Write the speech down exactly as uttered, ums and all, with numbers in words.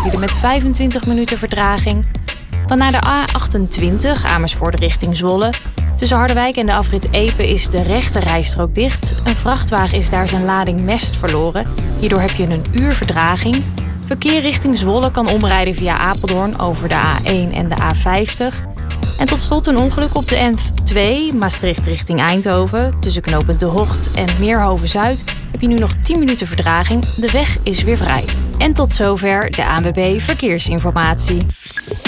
je er met vijfentwintig minuten vertraging. Dan naar de A achtentwintig, Amersfoort richting Zwolle. Tussen Harderwijk en de afrit Epe is de rechte rijstrook dicht. Een vrachtwagen is daar zijn lading mest verloren. Hierdoor heb je een uur vertraging. Verkeer richting Zwolle kan omrijden via Apeldoorn over de A één en de A vijftig. En tot slot een ongeluk op de N twee, Maastricht richting Eindhoven. Tussen knooppunt De Hocht en Meerhoven-Zuid heb je nu nog tien minuten vertraging. De weg is weer vrij. En tot zover de A N W B Verkeersinformatie.